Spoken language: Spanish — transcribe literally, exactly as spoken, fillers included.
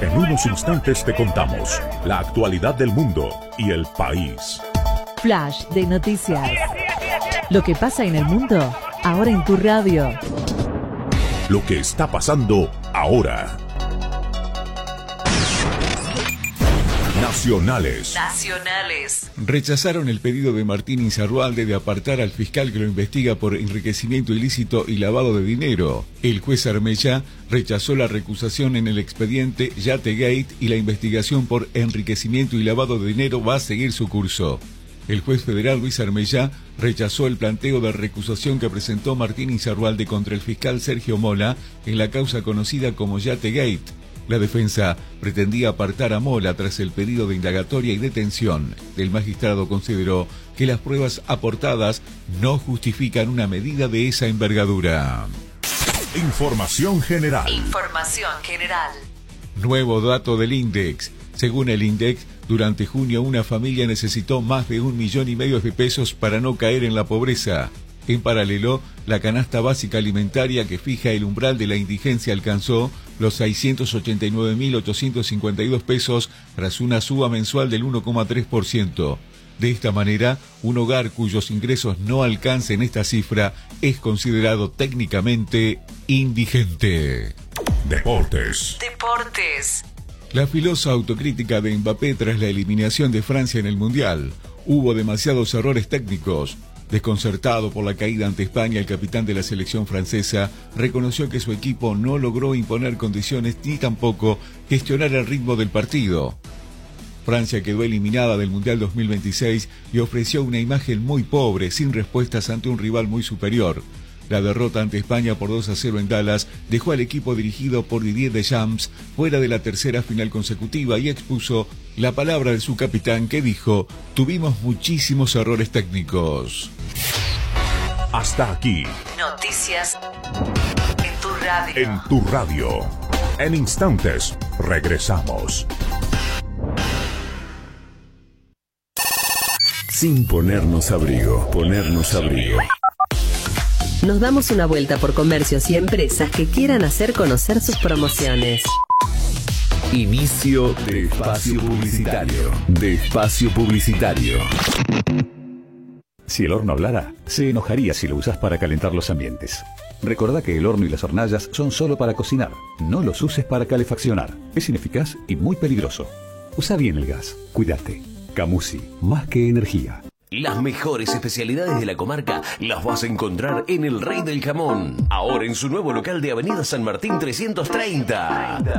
En unos instantes te contamos la actualidad del mundo y el país. Flash de noticias. Lo que pasa en el mundo, ahora en tu radio. Lo que está pasando ahora. Nacionales. Nacionales. Rechazaron el pedido de Martín Insaurralde de apartar al fiscal que lo investiga por enriquecimiento ilícito y lavado de dinero. El juez Armella rechazó la recusación en el expediente Yategate y la investigación por enriquecimiento y lavado de dinero va a seguir su curso. El juez federal Luis Armella rechazó el planteo de recusación que presentó Martín Insaurralde contra el fiscal Sergio Mola en la causa conocida como Yategate. La defensa pretendía apartar a Mola tras el pedido de indagatoria y detención. El magistrado consideró que las pruebas aportadas no justifican una medida de esa envergadura. Información general. Información general. Nuevo dato del INDEX. Según el INDEX, durante junio una familia necesitó más de un millón y medio de pesos para no caer en la pobreza. En paralelo, la canasta básica alimentaria que fija el umbral de la indigencia alcanzó los seiscientos ochenta y nueve mil ochocientos cincuenta y dos pesos tras una suba mensual del uno coma tres por ciento. De esta manera, un hogar cuyos ingresos no alcancen esta cifra es considerado técnicamente indigente. Deportes. Deportes. La filosa autocrítica de Mbappé tras la eliminación de Francia en el Mundial. Hubo demasiados errores técnicos. Desconcertado por la caída ante España, el capitán de la selección francesa reconoció que su equipo no logró imponer condiciones ni tampoco gestionar el ritmo del partido. Francia quedó eliminada del Mundial dos mil veintiséis y ofreció una imagen muy pobre, sin respuestas ante un rival muy superior. La derrota ante España por dos a cero en Dallas dejó al equipo dirigido por Didier Deschamps fuera de la tercera final consecutiva y expuso la palabra de su capitán que dijo: tuvimos muchísimos errores técnicos. Hasta aquí. Noticias en tu radio. En tu radio. En instantes, regresamos. Sin ponernos abrigo, ponernos abrigo. Nos damos una vuelta por comercios y empresas que quieran hacer conocer sus promociones. Inicio de espacio publicitario. De espacio publicitario. Si el horno hablara, se enojaría si lo usas para calentar los ambientes. Recordá que el horno y las hornallas son solo para cocinar. No los uses para calefaccionar. Es ineficaz y muy peligroso. Usa bien el gas. Cuídate. Camusi, más que energía. Las mejores especialidades de la comarca las vas a encontrar en El Rey del Jamón. Ahora en su nuevo local de Avenida San Martín trescientos treinta.